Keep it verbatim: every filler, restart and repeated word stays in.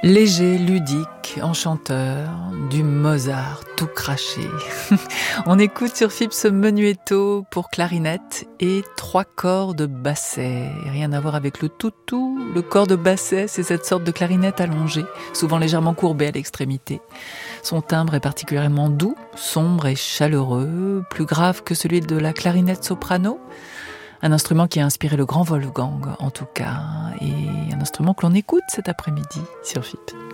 Léger, ludique, enchanteur, du Mozart tout craché. On écoute sur F I P ce menuetto pour clarinette et trois cordes de basset. Rien à voir avec le toutou. Le corps de basset, c'est cette sorte de clarinette allongée, souvent légèrement courbée à l'extrémité. Son timbre est particulièrement doux, sombre et chaleureux, plus grave que celui de la clarinette soprano. Un instrument qui a inspiré le grand Wolfgang, en tout cas, et un instrument que l'on écoute cet après-midi sur F I P.